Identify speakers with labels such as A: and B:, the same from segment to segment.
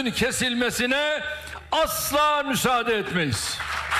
A: önümüzün kesilmesine asla müsaade etmeyiz.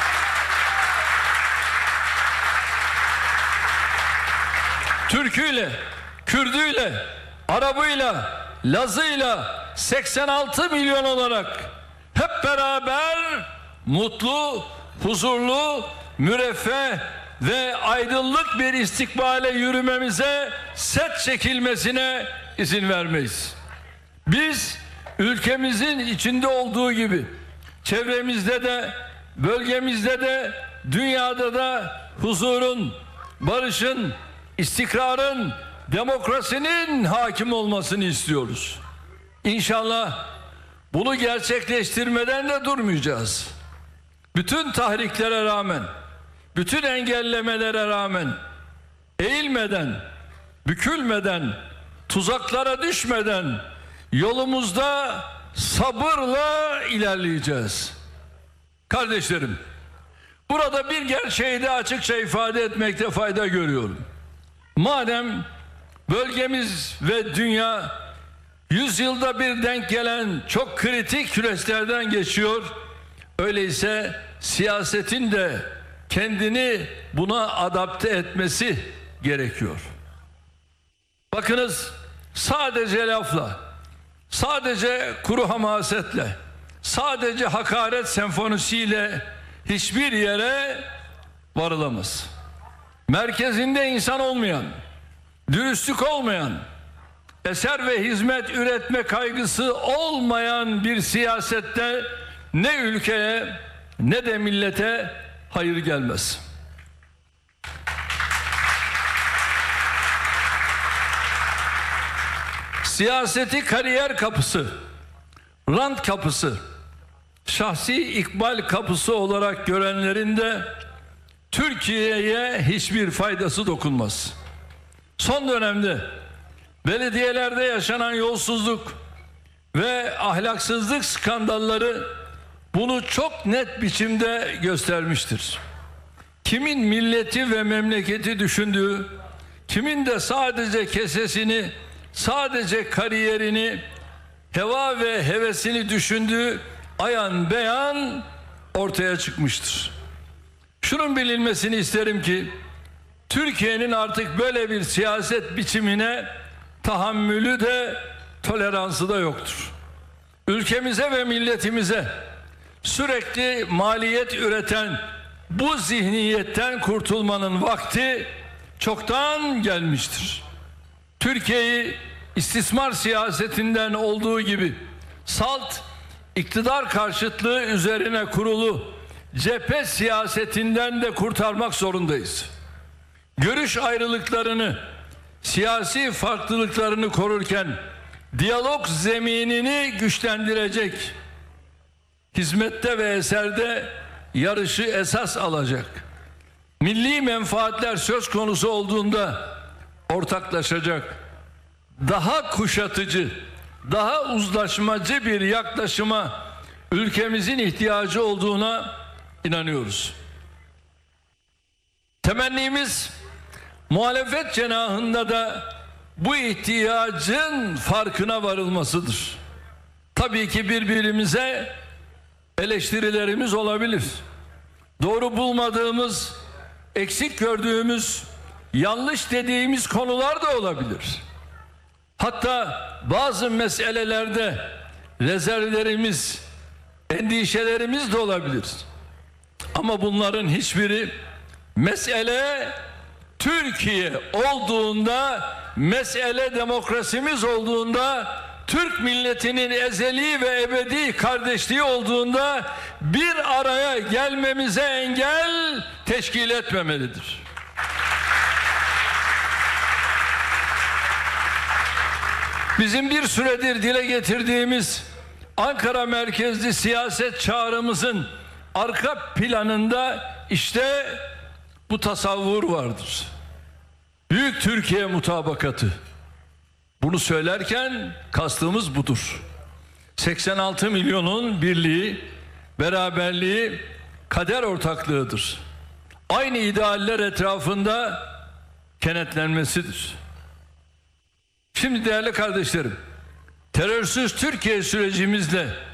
A: Türküyle, Kürdüyle, Arabıyla, Lazıyla 86 milyon olarak hep beraber mutlu, huzurlu, müreffeh ve aydınlık bir istikbale yürümemize, set çekilmesine izin vermeyiz. Biz ülkemizin içinde olduğu gibi çevremizde de, bölgemizde de, dünyada da huzurun, barışın, istikrarın, demokrasinin hakim olmasını istiyoruz. İnşallah bunu gerçekleştirmeden de durmayacağız. Bütün tahriklere rağmen, bütün engellemelere rağmen eğilmeden, bükülmeden, tuzaklara düşmeden yolumuzda sabırla ilerleyeceğiz. Kardeşlerim, burada bir gerçeği de açıkça ifade etmekte fayda görüyorum. Madem bölgemiz ve dünya yüzyılda bir denk gelen çok kritik süreçlerden geçiyor, öyleyse siyasetin de kendini buna adapte etmesi gerekiyor. Bakınız, sadece lafla, sadece kuru hamasetle, sadece hakaret senfonisiyle hiçbir yere varılamaz. Merkezinde insan olmayan, dürüstlük olmayan, eser ve hizmet üretme kaygısı olmayan bir siyasette ne ülkeye ne de millete hayır gelmez. Siyaseti kariyer kapısı, rant kapısı, şahsi ikbal kapısı olarak görenlerin de Türkiye'ye hiçbir faydası dokunmaz. Son dönemde belediyelerde yaşanan yolsuzluk ve ahlaksızlık skandalları bunu çok net biçimde göstermiştir. Kimin milleti ve memleketi düşündüğü, kimin de sadece kesesini, sadece kariyerini, heva ve hevesini düşündüğü ayan beyan ortaya çıkmıştır. Şunun bilinmesini isterim ki Türkiye'nin artık böyle bir siyaset biçimine tahammülü de toleransı da yoktur. Ülkemize ve milletimize sürekli maliyet üreten bu zihniyetten kurtulmanın vakti çoktan gelmiştir. Türkiye'yi istismar siyasetinden olduğu gibi salt iktidar karşıtlığı üzerine kurulu cephe siyasetinden de kurtarmak zorundayız. Görüş ayrılıklarını, siyasi farklılıklarını korurken diyalog zeminini güçlendirecek, hizmette ve eserde yarışı esas alacak, milli menfaatler söz konusu olduğunda ortaklaşacak, daha kuşatıcı, daha uzlaşmacı bir yaklaşıma ülkemizin ihtiyacı olduğuna inanıyoruz. Temennimiz muhalefet cenahında da bu ihtiyacın farkına varılmasıdır. Tabii ki birbirimize eleştirilerimiz olabilir. Doğru bulmadığımız, eksik gördüğümüz, yanlış dediğimiz konular da olabilir. Hatta bazı meselelerde rezervlerimiz, endişelerimiz de olabilir. Ama bunların hiçbiri mesele Türkiye olduğunda, mesele demokrasimiz olduğunda, Türk milletinin ezeli ve ebedi kardeşliği olduğunda bir araya gelmemize engel teşkil etmemelidir. Bizim bir süredir dile getirdiğimiz Ankara merkezli siyaset çağrımızın arka planında işte bu tasavvur vardır. Büyük Türkiye mutabakatı. Bunu söylerken kastımız budur. 86 milyonun birliği, beraberliği, kader ortaklığıdır. Aynı idealler etrafında kenetlenmesidir. Şimdi değerli kardeşlerim, terörsüz Türkiye sürecimizle